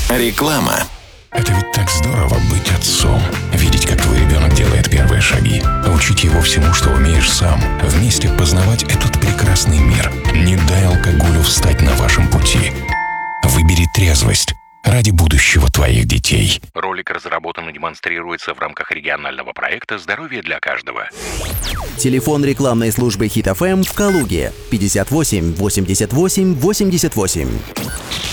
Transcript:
Реклама. Это ведь так здорово быть отцом. Видеть, как твой ребенок делает первые шаги. Учить его всему, что умеешь сам. Вместе познавать этот прекрасный мир. Не дай алкоголю встать на вашем пути. Выбери трезвость ради будущего твоих детей. Ролик разработан и демонстрируется в рамках регионального проекта «Здоровье для каждого». Телефон рекламной службы Hit FM в Калуге 58 88 88.